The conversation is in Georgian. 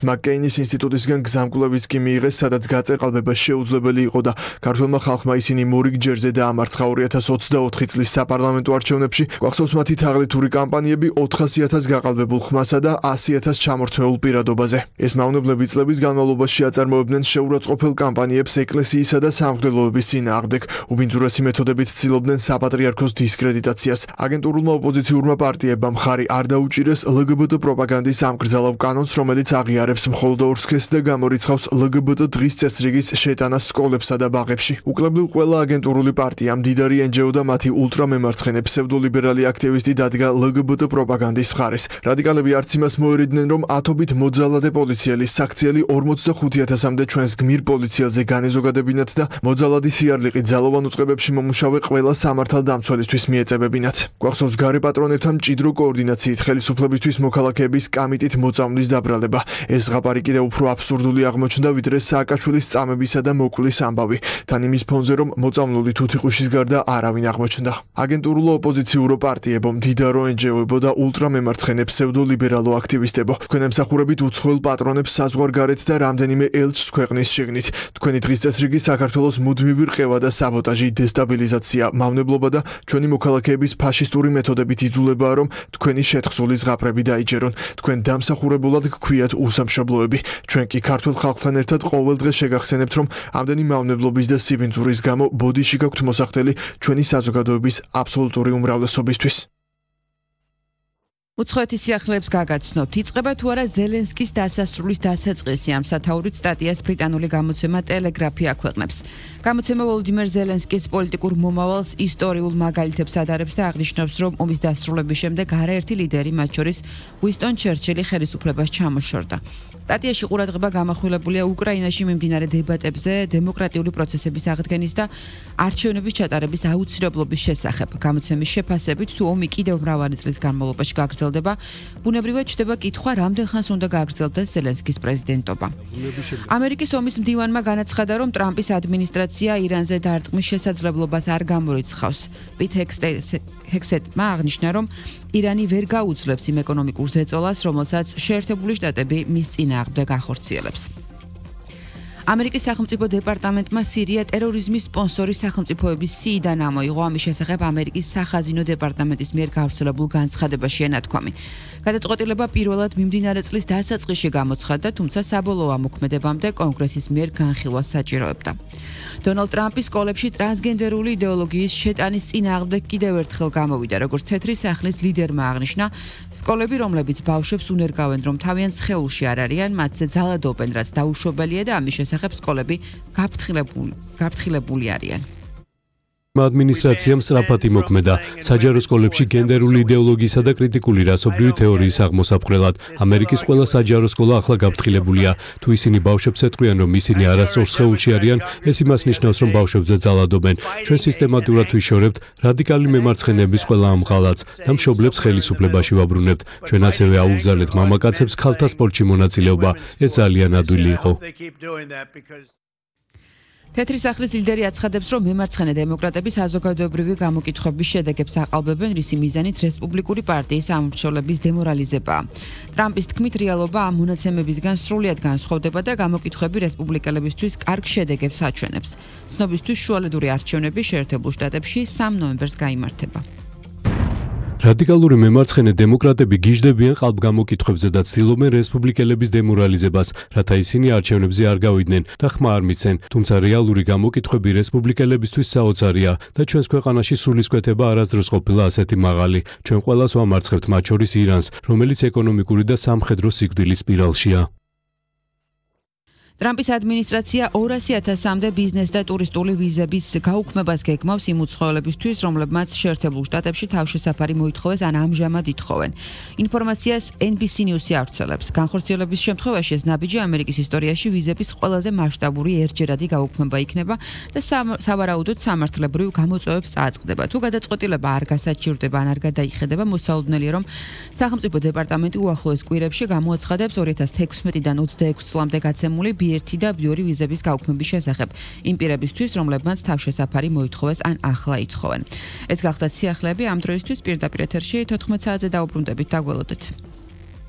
მაკკეინის ინსტიტუტისგან გზამკვლევიც კი მიიღეს, სადაც გაწერყალბება შეუძლებელი იყო და ქართველმა ხალხმა ისინი მორიგ ჯერზე დაამარცხა 2024 წლის საპარლამენტო არჩევნებში. გვახსოვს მათი თაღლითური კამპანიები 400,000 გაყალბებულ ხმასა და 100,000 ჩამორთმეულ პირადობაზე. ეს მავნებლები წლების განმავლობაში აწარმოებდნენ შეურაცხყოფელ კამპანიებს ეკლესიისა და სამღვდელოების წინააღმდეგ. უბინძურესი მეთოდებით ცდილობდნენ საპატრიარქოს დისკრედიტაციას. აგენტურულმა ოპოზიციურმა პარტიებმა მხარი არ დაუჭირეს LGBT პროპაგანდის ამკრძალავ კანონს, რომელიც აღიარებს მხოლოდ ორსქესს და გამორიცხავს LGBT დღის წესრიგის შეტანას სკოლებსა და ბაღებში. უკლებრივ ყველა აგენტურული პარტია, მდიდარი NGO და მათი ულტრამემარცხენე ფსევდოლიბერალი აქტივისტი დადგა LGBT პროპაგანდის მხარეს. რადიკალები არც იმას მოერიდნენ, რომ ათობით მოძალადე პოლიციელის საქციელი 45,000-მდე ჩვენს გმირ პოლიციელზე განეზოგადებინათ და მოძალადი სიარლიყი ძალოვან უწყებებში მომუშავე ყველა სამართალდამცველისთვის მიეწებებინათ. გვახსოვს გარე პატრონებთან მჭიდრო კოორდინაციით ხელისუფლებისთვის მოქალაქეების კამიტით მოწამვლის დაბრალება. ეს ზღაპარი კიდევ უფრო აბსურდული აღმოჩნდა, ვიდრე სააკაშვილის წამებისა და მოკვლის ამბავი. თან იმის ფონზე, რომ მოწამლული თუთიყუშის გარდა არავინ აღმოჩნდა. აგენტურულო ოპოზიციურო პარტიებო, მდიდარო NGO-ებო და ულტრამემარცხენე ფსევდოლიბერალო აქტივისტებო, თქვენ ემსახურებით უცხოელ პატრონებს საზღვარგარეთ და რამდენიმე ელჩს ქვეყნის შიგნით. თქვენი დღის წესრიგი საქართველოს მუდმივი რყევა და საბოტაჟი, დესტაბილიზაცია, მავნებლობა და ჩვენი მოქალაქეების ფაშისტური მეთოდებით იძულებაა, რომ თქვენი შეთხზული ზღაპრები დაიჯერონ. თქვენ დამსახურებულად გქვიათ უსამშობლოები. ჩვენ კი ქართულ ხალხთან ერთად ყოველ დღე შეგახსენებთ, რომ ამდენი მავნებლობის და სიბინძურის გამო ბოდიში გაქვთ მოსახდელი ჩვენი საზოგადოების აბსოლუტური უმრავლესობისთვის. უცხოეთის სიახლეებს გაგაცნობთ. იწყება თუ არა ზელენსკის დასასრულის დასაწყისი, ამ სათაურით სტატიას ბრიტანული გამოცემა ტელეგრაფი აქვეყნებს. გამოცემა ვოლოდიმერ ზელენსკის პოლიტიკურ მომავალს ისტორიულ მაგალითებს ადარებს და აღნიშნავს, რომ ომის დასრულების შემდეგ არაერთი ლიდერი, მათ შორის უინსტონ ჩერჩილი, ხელისუფლებას ჩამოშორდა. სტატიაში ყურადღება გამახვილებულია უკრაინაში მიმდინარე დებატებზე, დემოკრატიული პროცესების აღდგენის და არჩევნების ჩატარების აუცილებლობის შესახებ. გამოცემის შეფასებით, თუ ომი კიდევ მრავალი წლის განმავლობაში გაგრძელდება, ბუნებრივად ჩდება კითხვა, რამდენ ხანს უნდა გააგრძელდეს ზელენსკის პრეზიდენტობა. ამერიკის ომის მდივანმა განაცხადა, რომ ტრამპის ადმინისტრაცია ირანზე დარტყმის შესაძლებლობას არ გამორიცხავს. პიტ ჰექსეტმა აღნიშნა, რომ ირანი ვერ გაუძლებს იმ ეკონომიკურ ზეწოლას, რომელსაც შეერთებული შტატები მის წინააღმდეგ ახორციელებს. ამერიკის სახელმწიფო დეპარტამენტმა სირია ტერორიზმის სპონსორი სახელმწიფოების სიიდან ამოიღო. ამის შესახებ ამერიკის სახაზინო დეპარტამენტის მიერ გავრცელებულ განცხადებაში ენათქვამი. გადაწყვეტილება პირველად მიმდინარე წლის დასაწყისში გამოცხადდა, თუმცა საბოლოო ამოქმედებამდე კონგრესის მიერ განხილვას საჭიროებდა. დონალდ ტრამპის სკოლებში ტრანსგენდერული იდეოლოგიის შეტანის წინააღმდეგ კიდევ ერთხელ გამოვიდა, როგორც თეთრი სახლის ლიდერმა აღნიშნა. სკოლები, რომლებიც ბავშვებს უნერგავენ, რომ თავიანთ სხეულში არ არიან, მათზე ძალადობენ, რაც დაუშვებელია და ამის შესახებ სკოლები გაფრთხილებული არიან. ადმინისტრაციამ სწრაფად იმოქმედა საჯარო სკოლებში გენდერული იდეოლოგიისა და კრიტიკული რასობრივი თეორიის აღმოსაფხრელად. ამერიკის ყველა საჯარო სკოლა ახლა გაფრთხილებულია. თუ ისინი ბავშვებს ეთქვიან, რომ ისინი არასწორ სხეულში არიან, ეს იმას ნიშნავს, რომ ბავშვებზე ძალადობენ. ჩვენ სისტემატურად ვიშორებთ რადიკალი მემარცხენეების ყველა ამ ღალატს და მშობლებს ხელისუფლებაში ვაბრუნებთ. ჩვენ ასევე აუგზავნეთ მამაკაცებს ქალთა სპორტში მონაწილეობა. ეს ძალიან ადვილი იყო. თეთრი სახლის ლიდერი აცხადებს, რომ მემარცხენე დემოკრატები საზოგადოებრივი გამოკითხვების შედეგებს აყალბებენ, რისი მიზანიც რესპუბლიკური პარტიის ამორჩევლების დემორალიზებაა. ტრამპის თქმით, რეალობა ამ მონაცემებისგან სრულიად განსხვავდება და გამოკითხვები რესპუბლიკელებისთვის კარგ შედეგებს აჩვენებს. ცნობისთვის შუალედური არჩევნები შეერთებულ შტატებში 3 ნოემბერს გაიმართება. რადიკალური მემარცხენე დემოკრატები გიჟდებიან ყალბგამოკითხვებზე და ცდილობენ რესპუბლიკელების დემორალიზებას, რათა ისინი არჩევნებზე არ გავიდნენ და ხმა არ მიცენ. თუმცა რეალური გამოკითხვები რესპუბლიკელებისთვის საოცარია და ჩვენს ქვეყანაში სულისკვეთება არასდროს ყოფილა ასეთი მაღალი. ჩვენ ყველას ვამარცხებთ, მათ შორის ირანს, რომელიც ეკონომიკური და სამხედრო სიკვდილის სპირალშია. ტრამპის ადმინისტრაცია 200,000-მდე ბიზნეს და ტურისტული ვიზების გაუქმებას გეგმავს იმ უცხოელებისთვის, რომლებმაც შეერთებულ შტატებში თავშესაფარი მოითხოვეს ან ამჟამად ითხოვენ. ინფორმაციას NBC News-ი ავრცელებს. განხორციელების შემთხვევაში ეს ნაბიჯი ამერიკის ისტორიაში ვიზების ყველაზე მასშტაბური ერთჯერადი გაუქმება იქნება და სავარაუდოდ სამართლებრივ გამოწვევებს წააწყდება. თუ გადაწყვეტილება არ გასაჩივრდება ან არ გადაიხედება, მოსაუდნელია, რომ სახელმწიფო დეპარტამენტი უახლოეს კვირებში გამოაცხადებს 2016-დან 26 წლამდე გაცემული B1 და B2 ვიზების გაუქმების შესახებ იმ პირებისთვის, რომლებმაც თავშესაფარი მოითხოვეს ან ახლა ითხოვენ. ეს გახდათ სიახლეები ამ დროისთვის. პირდაპირ ეთერში 14 საათზე დაუბრუნდებით. დაგველოდეთ.